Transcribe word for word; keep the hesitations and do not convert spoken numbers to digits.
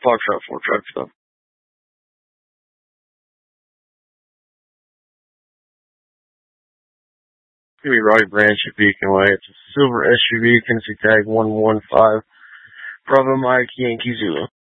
Foxtrot four truck stuff. It's gonna be Roddy Branch at Beacon Way. It's a silver S U V, Tennessee tag one one five. Bravo Mike Yankee Zulu.